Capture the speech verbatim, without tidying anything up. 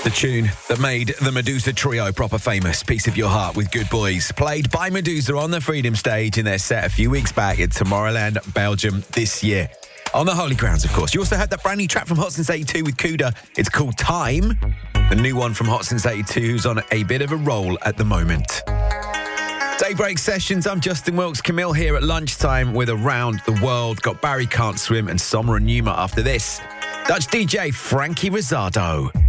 The tune that made the Medusa Trio proper famous, Piece of Your Heart with Good Boys, played by Medusa on the Freedom Stage in their set a few weeks back at Tomorrowland, Belgium this year. On the Holy Grounds, of course. You also heard that brand new track from Hot Since eighty-two with Kuda. It's called Time. The new one from Hot Since eighty-two, who's on a bit of a roll at the moment. Daybreak Sessions, I'm Justin Wilkes. Camille here at lunchtime with Around the World. Got Barry Can't Swim and Sommer and Numa after this. Dutch D J Frankie Rosado.